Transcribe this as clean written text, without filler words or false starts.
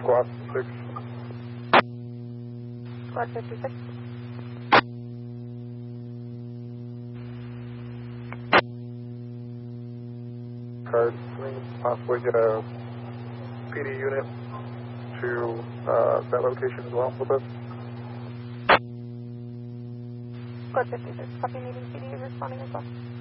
Squad 6. Squad 56. Card, possibly get a PD unit to that location as well with us. Squad 56, copy meeting PD responding as well.